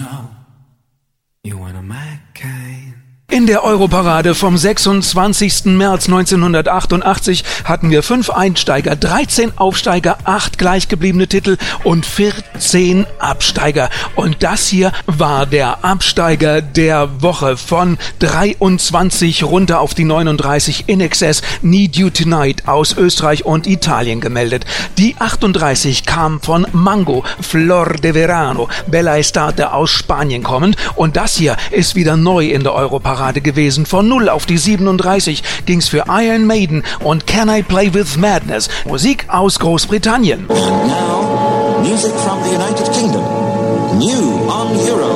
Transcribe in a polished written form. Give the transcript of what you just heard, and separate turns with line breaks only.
know you want a McCain.
In der Europarade vom 26. März 1988 hatten wir 5 Einsteiger, 13 Aufsteiger, 8 gleichgebliebene Titel und 14 Absteiger. Und das hier war der Absteiger der Woche von 23 runter auf die 39 In Excess, Need You Tonight aus Österreich und Italien gemeldet. Die 38 kam von Mango, Flor de Verano, Bella Estate aus Spanien kommend. Und das hier ist wieder neu in der Europarade gewesen. Von 0 auf die 37 ging's für Iron Maiden und Can I Play With Madness? Musik aus Großbritannien.
And now, music from the United Kingdom. New on Euro.